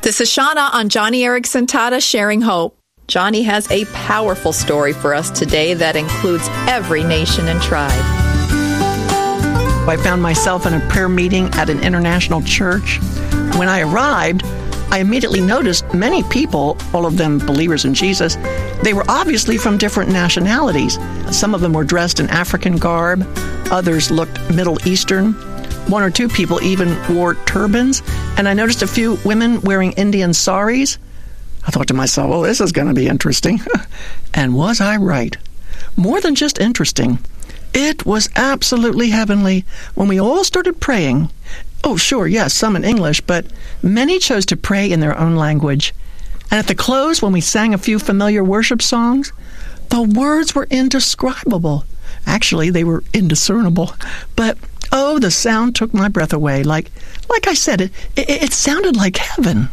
This is Shauna on Johnny Erickson Tata Sharing Hope. Johnny has a powerful story for us today that includes every nation and tribe. I found myself in a prayer meeting at an international church. When I arrived, I immediately noticed many people, all of them believers in Jesus, they were obviously from different nationalities. Some of them were dressed in African garb, others looked Middle Eastern. One or two people even wore turbans, and I noticed a few women wearing Indian saris. I thought to myself, well, this is going to be interesting. And was I right? More than just interesting. It was absolutely heavenly when we all started praying. Oh, sure, yes, some in English, but many chose to pray in their own language. And at the close, when we sang a few familiar worship songs, the words were indescribable. Actually, they were indiscernible. But, oh, the sound took my breath away. Like I said, it sounded like heaven.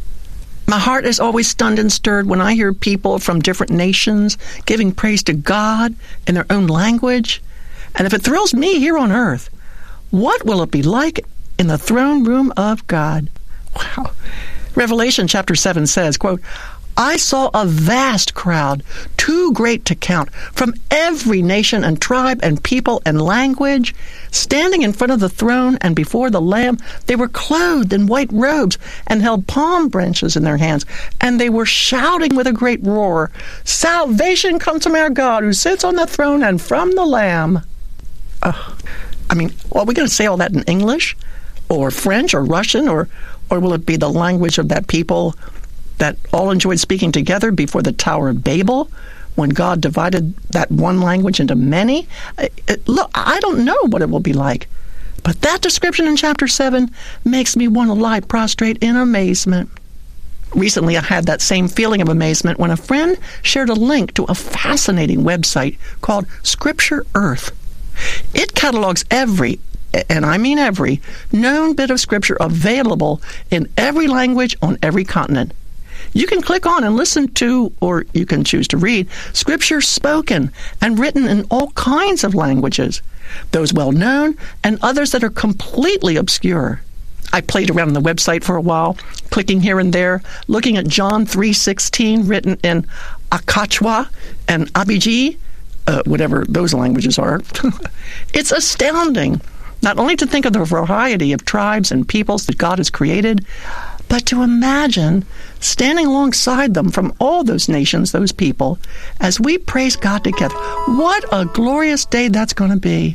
My heart is always stunned and stirred when I hear people from different nations giving praise to God in their own language. And if it thrills me here on earth, what will it be like in the throne room of God? Wow. Revelation chapter 7 says, quote, I saw a vast crowd, too great to count, from every nation and tribe and people and language, standing in front of the throne and before the Lamb. They were clothed in white robes and held palm branches in their hands, and they were shouting with a great roar, Salvation comes from our God who sits on the throne and from the Lamb. Are we going to say all that in English or French or Russian, or will it be the language of that people that all enjoyed speaking together before the Tower of Babel, when God divided that one language into many? Look, I don't know what it will be like, but that description in chapter 7 makes me want to lie prostrate in amazement. Recently, I had that same feeling of amazement when a friend shared a link to a fascinating website called Scripture Earth. It catalogs every, and I mean every, known bit of Scripture available in every language on every continent. You can click on and listen to, or you can choose to read, Scripture spoken and written in all kinds of languages, those well-known and others that are completely obscure. I played around on the website for a while, clicking here and there, looking at John 3:16 written in Akachwa and Abiji, whatever those languages are. It's astounding, not only to think of the variety of tribes and peoples that God has created, but to imagine standing alongside them from all those nations, those people, as we praise God together. What a glorious day that's going to be.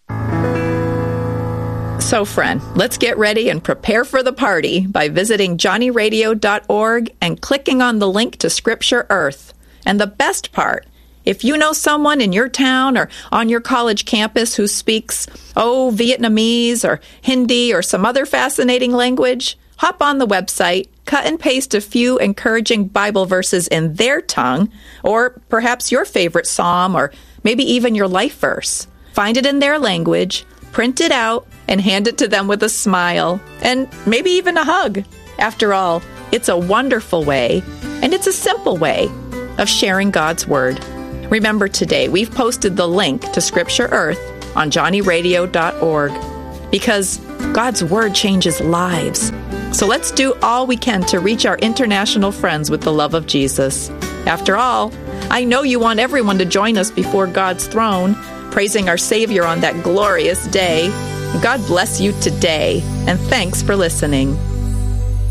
So, friend, let's get ready and prepare for the party by visiting johnnyradio.org and clicking on the link to Scripture Earth. And the best part, if you know someone in your town or on your college campus who speaks, Vietnamese or Hindi or some other fascinating language, hop on the website, cut and paste a few encouraging Bible verses in their tongue, or perhaps your favorite psalm, or maybe even your life verse. Find it in their language, print it out, and hand it to them with a smile, and maybe even a hug. After all, it's a wonderful way, and it's a simple way of sharing God's Word. Remember today, we've posted the link to Scripture Earth on johnnyradio.org, because God's Word changes lives. So let's do all we can to reach our international friends with the love of Jesus. After all, I know you want everyone to join us before God's throne, praising our Savior on that glorious day. God bless you today, and thanks for listening.